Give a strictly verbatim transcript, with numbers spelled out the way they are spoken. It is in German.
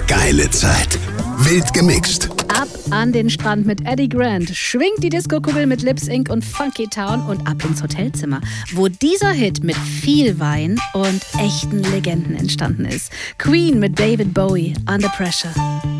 geile Zeit. Wild gemixt. Ab an den Strand mit Eddie Grant, schwingt die Disco-Kugel mit Lips Inc und Funky Town und ab ins Hotelzimmer, wo dieser Hit mit viel Wein und echten Legenden entstanden ist. Queen mit David Bowie, Under Pressure.